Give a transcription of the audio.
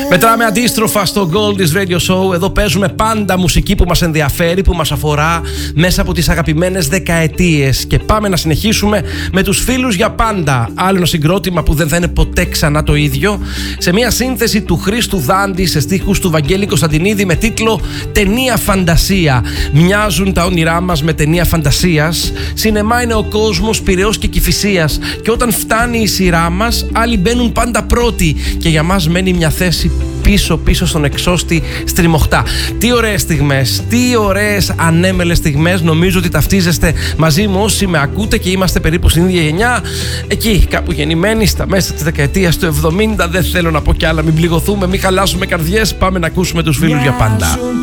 Μετράμε αντίστροφα στο Gold's Radio Show. Εδώ παίζουμε πάντα μουσική που μας ενδιαφέρει, που μας αφορά μέσα από τις αγαπημένες δεκαετίες. Και πάμε να συνεχίσουμε με τους φίλους για πάντα. Άλλο ένα συγκρότημα που δεν θα είναι ποτέ ξανά το ίδιο. Σε μια σύνθεση του Χρήστου Δάντη σε στίχους του Βαγγέλη Κωνσταντινίδη με τίτλο «Ταινία Φαντασία». Μοιάζουν τα όνειρά μας με ταινία φαντασίας. Σινεμά είναι ο κόσμος Πειραιώς και Κηφισίας. Και όταν φτάνει η σειρά μας, άλλοι μπαίνουν πάντα πρώτοι. Και για μας μένει μια θέση πίσω στον εξώστη στριμωχτά. Τι ωραίες στιγμές, τι ωραίες ανέμελες στιγμές. Νομίζω ότι ταυτίζεστε μαζί μου όσοι με ακούτε και είμαστε περίπου στην ίδια γενιά. Εκεί κάπου γεννημένοι στα μέσα της δεκαετίας του 70. Δεν θέλω να πω κι άλλα, μην πληγωθούμε, μην χαλάσουμε καρδιές. Πάμε να ακούσουμε τους φίλους για πάντα.